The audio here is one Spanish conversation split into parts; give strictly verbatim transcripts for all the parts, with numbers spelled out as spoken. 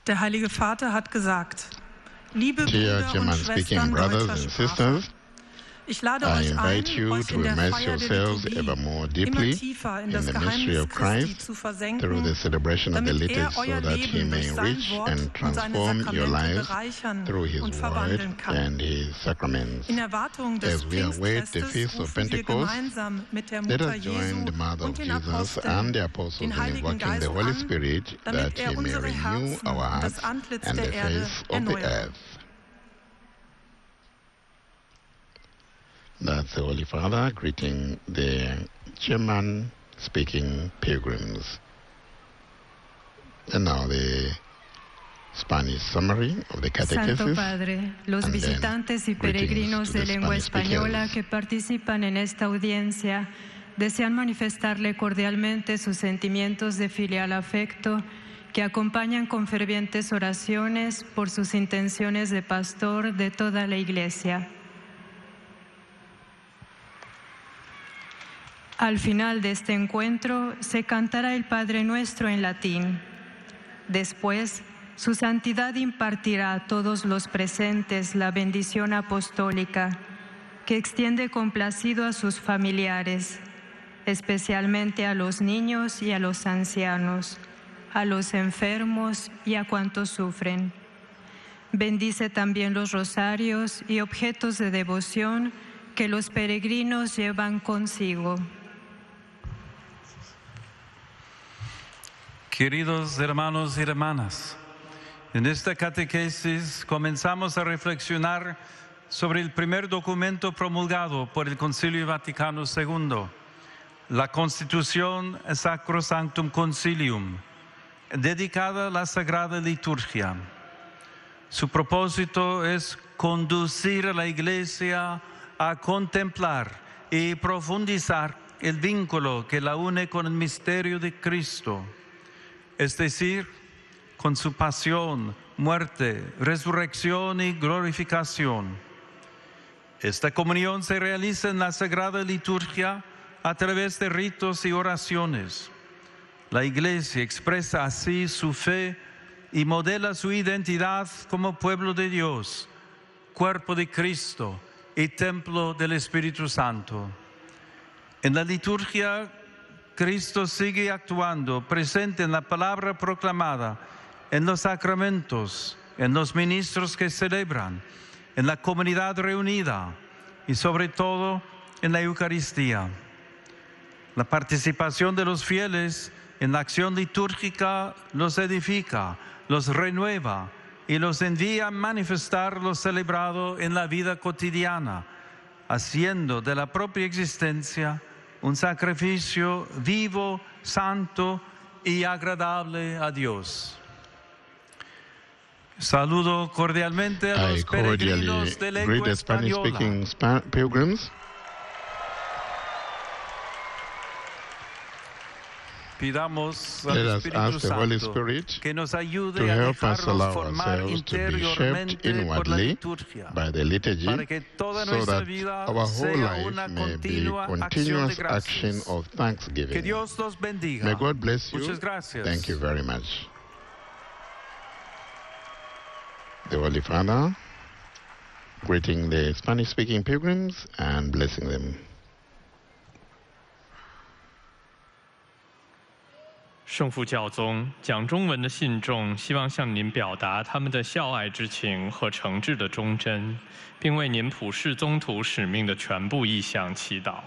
Der Heilige Vater hat gesagt, liebe Dear Brüder German und speaking Schwestern brothers deutscher and Sprache, sisters, ich lade I euch ein, invite you euch to in der immerse Feier der yourselves Liturgie ever more immer deeply tiefer in in das the mystery Geheimnis of Christi Christ zu through versenken, the celebration of the damit er liturgy, so euer that He Leben may durch sein enrich Wort and und seine transform your Sakramente lives bereichern through His und Word verwandeln kann. and His sacraments. In Erwartung des As we await the Pfingstfestes feast of rufen wir Pentecost, gemeinsam mit der let Mutter us join Jesu the Mother und of den Jesus Aposteln, and the Apostles den in Heiligen invoking Geist the Holy an, Spirit, damit that er He may unsere renew Herzen our und das hearts Antlitz and der the Erde face of the erneuere. earth. That's the Holy Father greeting the German-speaking pilgrims. And now the Spanish summary of the catechesis. Santo Padre, los and then visitantes y greetings peregrinos to de the lengua Spanish española speakers. que participan en esta audiencia desean manifestarle cordialmente sus sentimientos de filial afecto que acompañan con fervientes oraciones por sus intenciones de pastor de toda la Iglesia. Al final de este encuentro se cantará el Padre Nuestro en latín. Después, su Santidad impartirá a todos los presentes la bendición apostólica que extiende complacido a sus familiares, especialmente a los niños y a los ancianos, a los enfermos y a cuantos sufren. Bendice también los rosarios y objetos de devoción que los peregrinos llevan consigo. Queridos hermanos y hermanas, en esta catequesis comenzamos a reflexionar sobre el primer documento promulgado por el Concilio Vaticano segundo, la Constitución Sacrosanctum Concilium, dedicada a la Sagrada Liturgia. Su propósito es conducir a la Iglesia a contemplar y profundizar el vínculo que la une con el misterio de Cristo, es decir, con su pasión, muerte, resurrección y glorificación. Esta comunión se realiza en la Sagrada Liturgia a través de ritos y oraciones. La Iglesia expresa así su fe y modela su identidad como pueblo de Dios, cuerpo de Cristo y templo del Espíritu Santo. En la liturgia, Cristo sigue actuando, presente en la palabra proclamada, en los sacramentos, en los ministros que celebran, en la comunidad reunida y sobre todo en la Eucaristía. La participación de los fieles en la acción litúrgica los edifica, los renueva y los envía a manifestar lo celebrado en la vida cotidiana, haciendo de la propia existencia un sacrificio vivo, santo y agradable a Dios. Saludo cordialmente a los I cordially peregrinos de greet lengua the española. Spanish-speaking spa pilgrims. Pidamos al Let us Espíritu ask the Holy Santo Spirit que nos ayude to a help us dejarnos allow formar ourselves to be shaped interiormente por la inwardly liturgia, by the liturgy, para que toda so nuestra that vida our whole sea life una may be continua acción de continuous action gracias. of Que thanksgiving. Dios los bendiga. May God bless you. Muchas gracias. Thank you very much. The Holy Father greeting the Spanish-speaking pilgrims and blessing them. 圣父教宗讲中文的信众希望向您表达他们的孝爱之情和诚挚的忠贞，并为您普世宗徒使命的全部意向祈祷。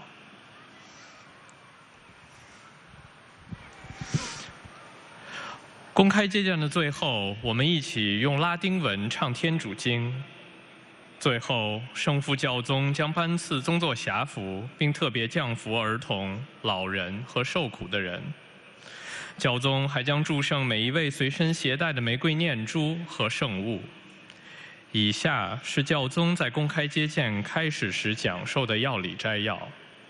公开接见的最后，我们一起用拉丁文唱天主经。最后，圣父教宗将颁赐宗座辖服，并特别降服儿童、老人和受苦的人。 教宗还将祝圣每一位随身携带的玫瑰念珠和圣物。以下是教宗在公开接见开始时讲授的要理摘要。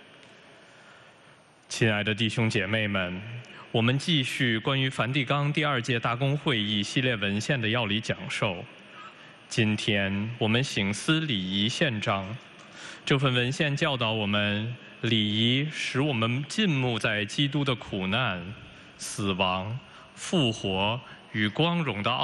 亲爱的弟兄姐妹们，我们继续关于梵蒂冈第二届大公会议系列文献的要理讲授。今天我们省思礼仪宪章，这份文献教导我们，礼仪使我们浸沐在基督的苦难、死亡、复活与光荣的奥。